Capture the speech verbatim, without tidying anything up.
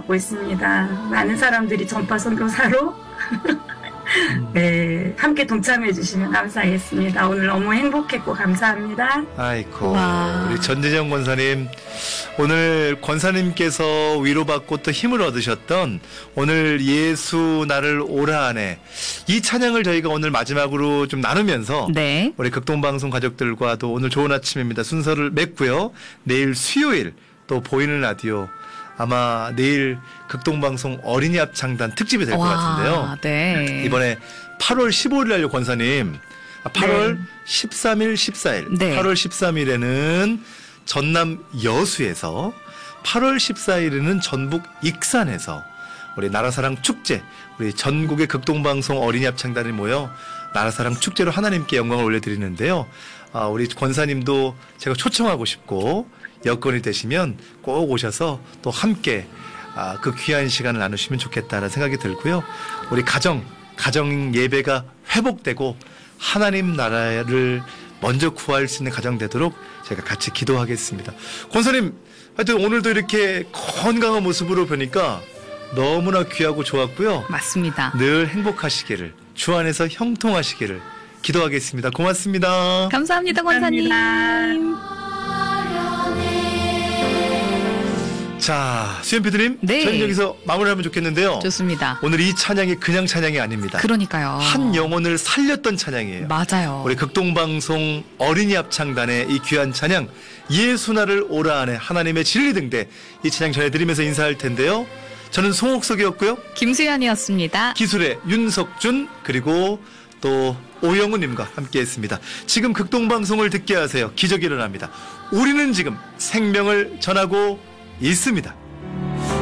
받고 있습니다. 많은 사람들이 전파 선교사로 네, 함께 동참해 주시면 감사하겠습니다. 오늘 너무 행복했고 감사합니다. 아이고, 와. 우리 전재정 권사님, 오늘 권사님께서 위로받고 또 힘을 얻으셨던 오늘 예수 나를 오라 하네, 이 찬양을 저희가 오늘 마지막으로 좀 나누면서 네. 우리 극동방송 가족들과도 오늘 좋은 아침입니다 순서를 맺고요. 내일 수요일 또 보이는 라디오, 아마 내일 극동방송 어린이 합창단 특집이 될 것 같은데요. 네. 이번에 팔월 십오일 날요, 권사님. 아, 팔월 네. 십삼일, 십사일. 네. 팔월 십삼일에는 전남 여수에서, 팔월 십사일에는 전북 익산에서 우리 나라사랑 축제, 우리 전국의 극동방송 어린이 합창단이 모여 나라사랑 축제로 하나님께 영광을 올려드리는데요. 아, 우리 권사님도 제가 초청하고 싶고, 여건이 되시면 꼭 오셔서 또 함께 아, 그 귀한 시간을 나누시면 좋겠다는 생각이 들고요. 우리 가정, 가정 예배가 회복되고 하나님 나라를 먼저 구할 수 있는 가정 되도록 제가 같이 기도하겠습니다. 권사님, 하여튼 오늘도 이렇게 건강한 모습으로 보니까 너무나 귀하고 좋았고요. 맞습니다. 늘 행복하시기를, 주 안에서 형통하시기를 기도하겠습니다. 고맙습니다. 감사합니다, 권사님. 감사합니다. 자, 수연 피디님, 네. 저희는 여기서 마무리하면 좋겠는데요. 좋습니다. 오늘 이 찬양이 그냥 찬양이 아닙니다. 그러니까요. 한 영혼을 살렸던 찬양이에요. 맞아요. 우리 극동방송 어린이 합창단의 이 귀한 찬양, 예수 나를 오라 하네, 하나님의 진리 등대, 이 찬양 전해드리면서 인사할 텐데요. 저는 송옥석이었고요. 김수현이었습니다. 기술의 윤석준, 그리고 또 오영우님과 함께했습니다. 지금 극동방송을 듣게 하세요. 기적이 일어납니다. 우리는 지금 생명을 전하고 있습니다.